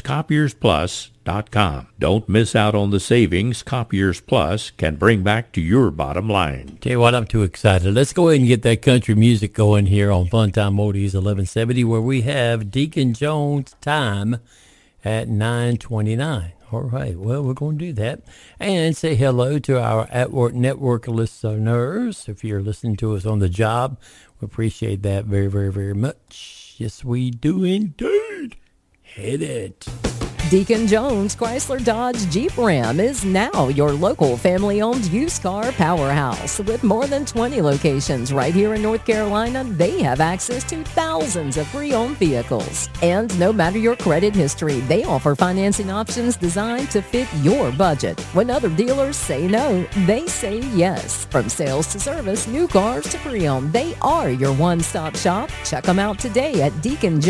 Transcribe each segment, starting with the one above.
copiersplus.com. Don't miss out on the savings Copiers Plus can bring back to your bottom line. Tell you what, I'm too excited. Let's go ahead and get that country music going here on Funtime Oldies 1170, where we have Deacon Jones Time at 9:29. All right, well, we're going to do that. And say hello to our At Work Network listeners. If you're listening to us on the job, we appreciate that very, very, very much. Yes, we do indeed. Hit it. Deacon Jones Chrysler Dodge Jeep Ram is now your local family-owned used car powerhouse. With more than 20 locations right here in North Carolina, they have access to thousands of pre-owned vehicles. And no matter your credit history, they offer financing options designed to fit your budget. When other dealers say no, they say yes. From sales to service, new cars to pre-owned, they are your one-stop shop. Check them out today at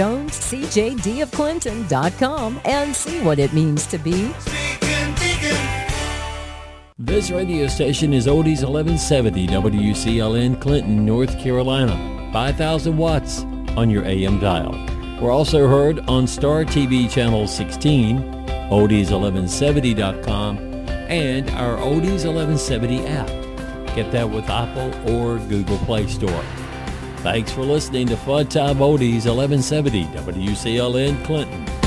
DeaconJonesCJDofClinton.com and see what it means to be. This radio station is Oldies 1170 WCLN Clinton, North Carolina. 5,000 watts on your AM dial. We're also heard on Star TV Channel 16, Oldies1170.com, and our Oldies 1170 app. Get that with Apple or Google Play Store. Thanks for listening to Funtime Oldies 1170 WCLN Clinton.